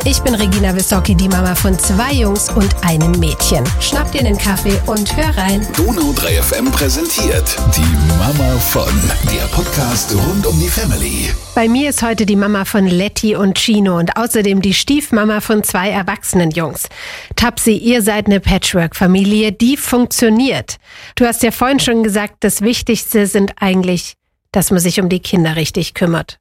Ich bin Regina Wissocki, die Mama von 2 Jungs und einem Mädchen. Schnapp dir einen Kaffee und hör rein. Donau 3 FM präsentiert die Mama von, der Podcast rund um die Family. Bei mir ist heute die Mama von Letty und Chino und außerdem die Stiefmama von 2 erwachsenen Jungs. Tapsi, ihr seid eine Patchwork-Familie, die funktioniert. Du hast ja vorhin schon gesagt, das Wichtigste sind eigentlich, dass man sich um die Kinder richtig kümmert.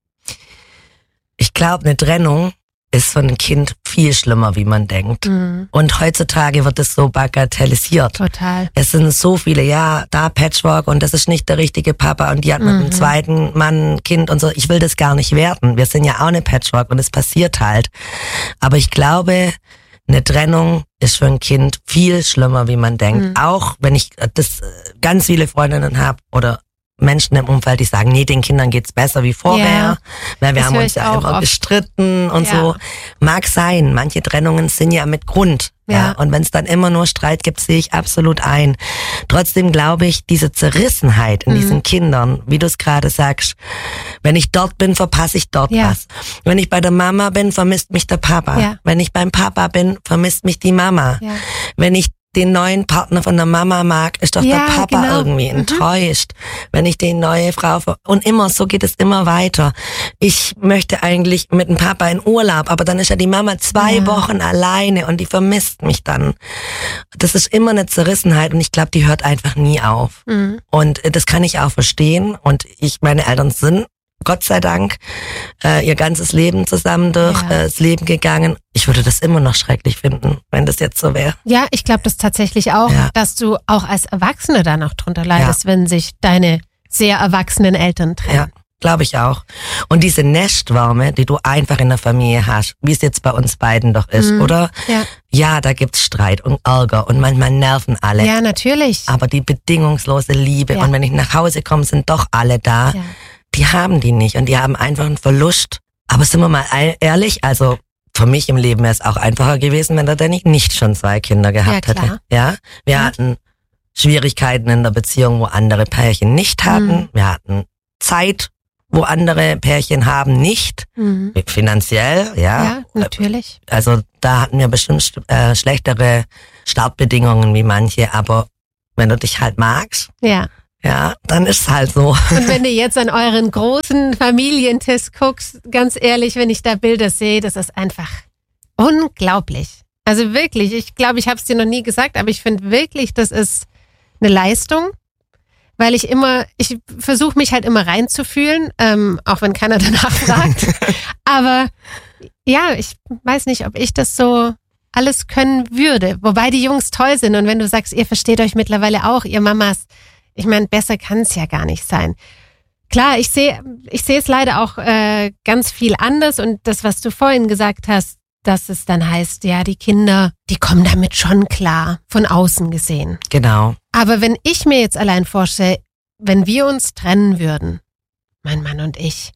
Ich glaube, eine Trennung ist für ein Kind viel schlimmer, wie man denkt. Mhm. Und heutzutage wird es so bagatellisiert. Total. Es sind so viele, ja, da Patchwork und das ist nicht der richtige Papa und die hat mit dem zweiten Mann ein Kind und so. Ich will das gar nicht werten. Wir sind ja auch eine Patchwork und es passiert halt. Aber ich glaube, eine Trennung ist für ein Kind viel schlimmer, wie man denkt. Auch wenn ich das ganz viele Freundinnen habe oder Menschen im Umfeld, die sagen, nee, den Kindern geht's besser wie vorher, weil wir haben uns ja immer gestritten und so. Mag sein, manche Trennungen sind ja mit Grund. Ja. Und wenn es dann immer nur Streit gibt, sehe ich absolut ein. Trotzdem glaube ich, diese Zerrissenheit in diesen Kindern, wie du es gerade sagst, wenn ich dort bin, verpasse ich dort was. Wenn ich bei der Mama bin, vermisst mich der Papa. Ja. Wenn ich beim Papa bin, vermisst mich die Mama. Ja. Wenn ich den neuen Partner von der Mama mag, ist doch der Papa irgendwie enttäuscht. Wenn ich die neue Frau und immer, so geht es immer weiter. Ich möchte eigentlich mit dem Papa in Urlaub, aber dann ist ja die Mama 2 Wochen alleine und die vermisst mich dann. Das ist immer eine Zerrissenheit und ich glaube, die hört einfach nie auf. Und das kann ich auch verstehen und meine Eltern sind Gott sei Dank ihr ganzes Leben zusammen durch das Leben gegangen. Ich würde das immer noch schrecklich finden, wenn das jetzt so wäre. Ja, ich glaube das tatsächlich auch, dass du auch als Erwachsene da noch drunter leidest, wenn sich deine sehr erwachsenen Eltern trennen. Ja, glaube ich auch. Und diese Nestwärme, die du einfach in der Familie hast, wie es jetzt bei uns beiden doch ist, oder? Ja, da gibt's Streit und Ärger und manchmal nerven alle. Ja, natürlich. Aber die bedingungslose Liebe und wenn ich nach Hause komme, sind doch alle da. Ja. Die haben die nicht und die haben einfach einen Verlust. Aber sind wir mal ehrlich, also für mich im Leben wäre es auch einfacher gewesen, wenn der Danny nicht schon 2 Kinder gehabt hätte. Ja, wir hatten Schwierigkeiten in der Beziehung, wo andere Pärchen nicht hatten. Wir hatten Zeit, wo andere Pärchen haben, nicht. Finanziell, Ja, natürlich. Also da hatten wir bestimmt schlechtere Startbedingungen wie manche, aber wenn du dich halt magst. Ja, dann ist es halt so. Und wenn du jetzt an euren großen Familientisch guckst, ganz ehrlich, wenn ich da Bilder sehe, das ist einfach unglaublich. Also wirklich, ich glaube, ich habe es dir noch nie gesagt, aber ich finde wirklich, das ist eine Leistung, weil ich versuche mich halt immer reinzufühlen, auch wenn keiner danach fragt. Aber ja, ich weiß nicht, ob ich das so alles können würde. Wobei die Jungs toll sind und wenn du sagst, ihr versteht euch mittlerweile auch, ihr Mamas, ich meine, besser kann es ja gar nicht sein. Klar, ich sehe es leider auch ganz viel anders und das, was du vorhin gesagt hast, dass es dann heißt, ja, die Kinder, die kommen damit schon klar, von außen gesehen. Genau. Aber wenn ich mir jetzt allein vorstelle, wenn wir uns trennen würden, mein Mann und ich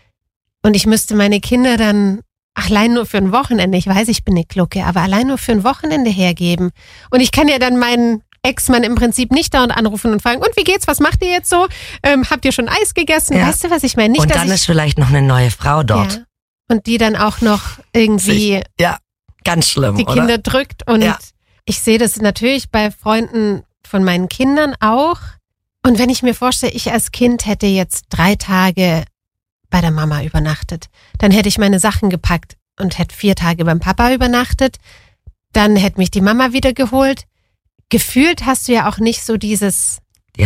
müsste meine Kinder dann allein nur für ein Wochenende, ich weiß, ich bin eine Glucke, aber allein nur für ein Wochenende hergeben und ich kann ja dann meinen Ex-Mann im Prinzip nicht dauernd anrufen und fragen, und wie geht's, was macht ihr jetzt so? Habt ihr schon Eis gegessen? Ja. Weißt du, was ich meine? Nicht, und dann ist vielleicht noch eine neue Frau dort. Ja. Und die dann auch noch irgendwie ganz schlimm, die Kinder drückt. Und ich sehe das natürlich bei Freunden von meinen Kindern auch. Und wenn ich mir vorstelle, ich als Kind hätte jetzt 3 Tage bei der Mama übernachtet, dann hätte ich meine Sachen gepackt und hätte 4 Tage beim Papa übernachtet. Dann hätte mich die Mama wieder geholt. Gefühlt hast du ja auch nicht so dieses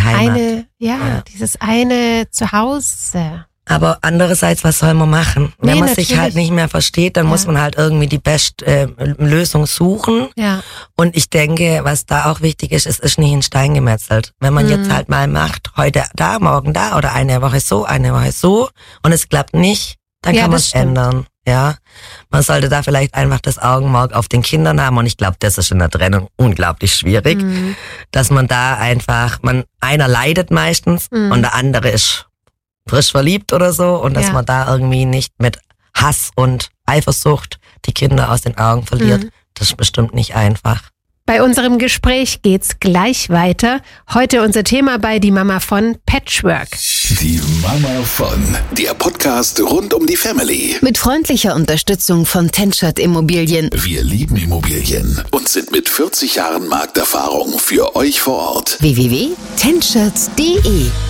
dieses eine Zuhause. Aber andererseits, was soll man machen? Wenn man sich halt nicht mehr versteht, dann muss man halt irgendwie die beste Lösung suchen. Ja. Und ich denke, was da auch wichtig ist, es ist nicht in Stein gemetzelt. Wenn man jetzt halt mal macht, heute da, morgen da oder eine Woche so und es klappt nicht, dann kann man es ändern. Ja, man sollte da vielleicht einfach das Augenmerk auf den Kindern haben und ich glaube, das ist in der Trennung unglaublich schwierig, dass man da einfach, einer leidet meistens und der andere ist frisch verliebt oder so und dass man da irgendwie nicht mit Hass und Eifersucht die Kinder aus den Augen verliert, das ist bestimmt nicht einfach. Bei unserem Gespräch geht's gleich weiter. Heute unser Thema bei Die Mama von Patchwork. Die Mama von, der Podcast rund um die Family. Mit freundlicher Unterstützung von Tenschert Immobilien. Wir lieben Immobilien und sind mit 40 Jahren Markterfahrung für euch vor Ort. www.tenschert.de